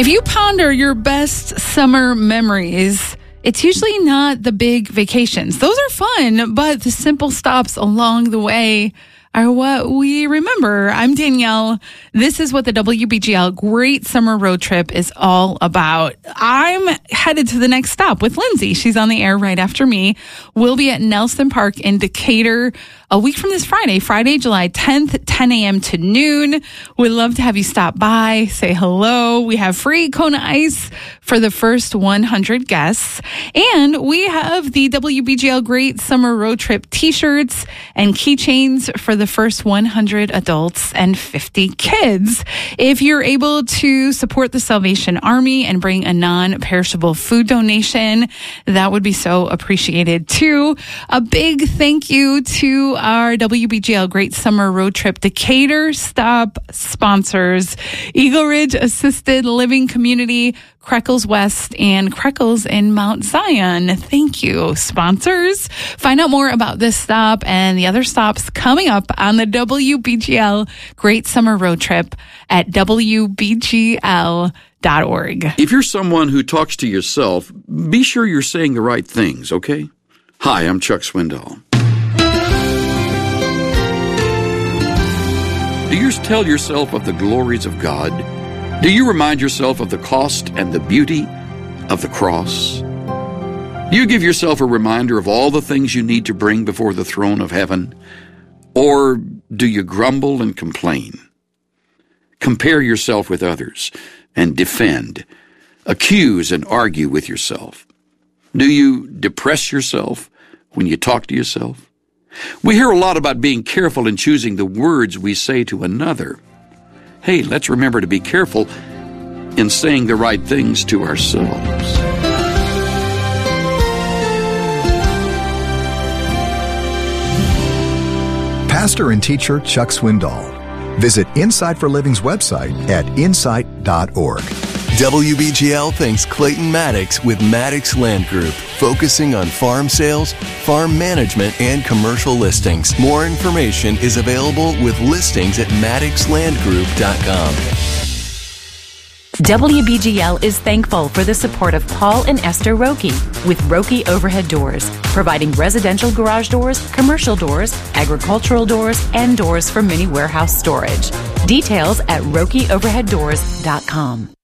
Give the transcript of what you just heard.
If you ponder your best summer memories, it's usually not the big vacations. Those are fun, but the simple stops along the way are what we remember. I'm Danielle. This is what the WBGL Great Summer Road Trip is all about. I'm headed to the next stop with Lindsay. She's on the air right after me. We'll be at Nelson Park in Decatur a week from this Friday, July 10th, 10 a.m. to noon. We'd love to have you stop by, say hello. We have free Kona Ice for the first 100 guests. And we have the WBGL Great Summer Road Trip t-shirts and keychains for the first 100 adults and 50 kids. If you're able to support the Salvation Army and bring a non-perishable food donation, that would be so appreciated too. A big thank you to our WBGL Great Summer Road Trip Decatur stop sponsors, Eagle Ridge Assisted Living Community, Creckles West, and Creckles in Mount Zion. Thank you, sponsors. Find out more about this stop and the other stops coming up on the WBGL Great Summer Road Trip at WBGL.org. If you're someone who talks to yourself, be sure you're saying the right things, okay? Hi, I'm Chuck Swindoll. Do you tell yourself of the glories of God? Do you remind yourself of the cost and the beauty of the cross? Do you give yourself a reminder of all the things you need to bring before the throne of heaven? Or do you grumble and complain? Compare yourself with others and defend, accuse and argue with yourself. Do you depress yourself when you talk to yourself? We hear a lot about being careful in choosing the words we say to another. Hey, let's remember to be careful in saying the right things to ourselves. Pastor and teacher Chuck Swindoll. Visit Insight for Living's website at insight.org. WBGL thanks Clayton Maddox with Maddox Land Group, focusing on farm sales, farm management, and commercial listings. More information is available with listings at maddoxlandgroup.com. WBGL is thankful for the support of Paul and Esther Roque with Roque Overhead Doors, providing residential garage doors, commercial doors, agricultural doors, and doors for mini warehouse storage. Details at RoqueOverheadDoors.com.